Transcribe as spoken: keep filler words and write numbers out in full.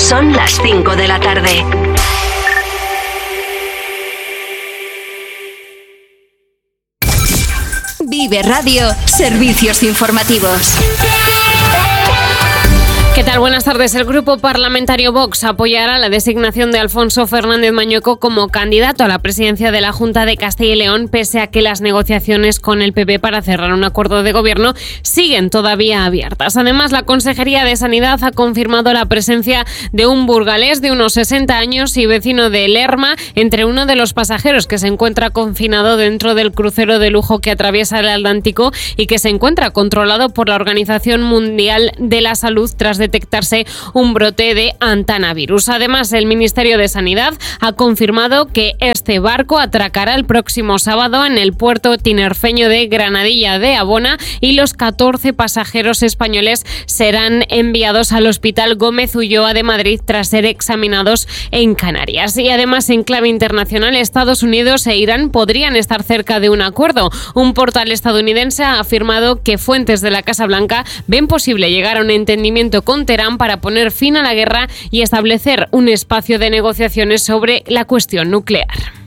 Son las cinco de la tarde. Vive Radio, servicios informativos. ¿Qué tal? Buenas tardes. El Grupo Parlamentario Vox apoyará la designación de Alfonso Fernández Mañueco como candidato a la presidencia de la Junta de Castilla y León, pese a que las negociaciones con el P P para cerrar un acuerdo de gobierno siguen todavía abiertas. Además, la Consejería de Sanidad ha confirmado la presencia de un burgalés de unos sesenta años y vecino de Lerma entre uno de los pasajeros que se encuentra confinado dentro del crucero de lujo que atraviesa el Atlántico y que se encuentra controlado por la Organización Mundial de la Salud tras detectarse un brote de antanavirus. Además, el Ministerio de Sanidad ha confirmado que este barco atracará el próximo sábado en el puerto tinerfeño de Granadilla de Abona y los catorce pasajeros españoles serán enviados al Hospital Gómez Ulloa de Madrid tras ser examinados en Canarias. Y además, en clave internacional, Estados Unidos e Irán podrían estar cerca de un acuerdo. Un portal estadounidense ha afirmado que fuentes de la Casa Blanca ven posible llegar a un entendimiento con Teherán para poner fin a la guerra y establecer un espacio de negociaciones sobre la cuestión nuclear.